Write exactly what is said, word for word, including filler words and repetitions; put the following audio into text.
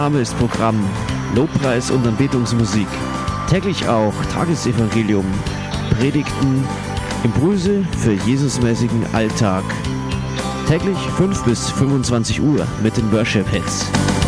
Name ist Programm, Lobpreis und Anbetungsmusik. Täglich auch Tagesevangelium, Predigten, Impulse für Jesusmäßigen Alltag. Täglich fünf bis fünfundzwanzig Uhr mit den Worship Hits.